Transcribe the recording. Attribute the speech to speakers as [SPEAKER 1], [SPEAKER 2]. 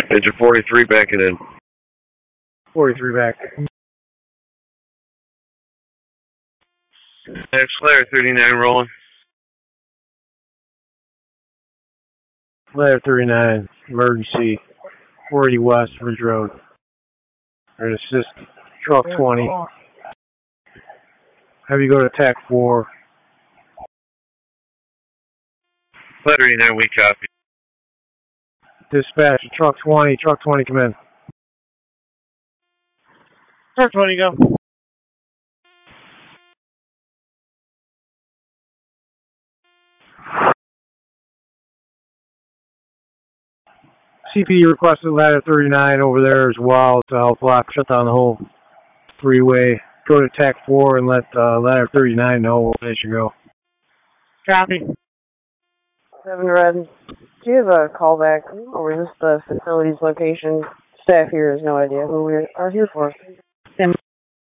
[SPEAKER 1] Engine 43 backing in.
[SPEAKER 2] 43 back.
[SPEAKER 1] Next Ladder 39 rolling.
[SPEAKER 2] Ladder 39, emergency, 480 West, Ridge Road. Or assist truck 20. Have you go to TAC 4.
[SPEAKER 1] Ladder 39, we copy.
[SPEAKER 2] Dispatch, truck 20, come in.
[SPEAKER 3] Truck 20, go.
[SPEAKER 2] CPD requested ladder 39 over there as well to help shut down the whole freeway. Go to TAC 4 and let ladder 39 know where they should go.
[SPEAKER 3] Copy.
[SPEAKER 4] 7 Red. Do you have a callback, or is this the facility's location? Staff here has no idea who we are here for.